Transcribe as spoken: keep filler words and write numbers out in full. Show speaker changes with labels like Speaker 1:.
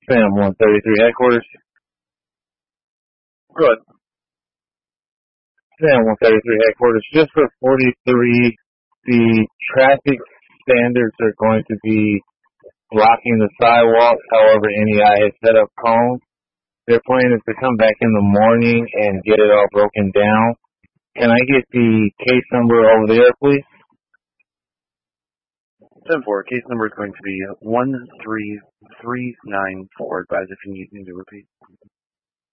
Speaker 1: Sam one thirty-three headquarters.
Speaker 2: Good.
Speaker 1: Sam one thirty-three headquarters. Just for forty-three, the traffic standards are going to be blocking the sidewalk. However, N E I has set up cones. Their plan is to come back in the morning and get it all broken down. Can I get the case number over there, please?
Speaker 2: ten four, case number is going to be one three three nine four. Advise if you need me to repeat.